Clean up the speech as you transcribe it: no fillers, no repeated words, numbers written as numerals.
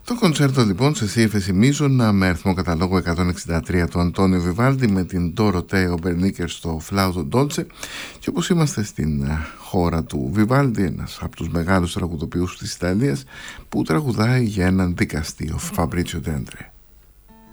Το κοντσέρτο λοιπόν σε ύφεση μείζωνα με αριθμό καταλόγου 163 του Αντώνιο Βιβάλντι με την Ντοροτέο Μπερνίκερ στο φλάουτο ντόλτσε, και όπως είμαστε στην χώρα του Βιβάλντι, ένας από τους μεγάλους τραγουδοποιούς της Ιταλίας που τραγουδάει για έναν δικαστή, ο Φαμπρίτσιο Ντέντρε.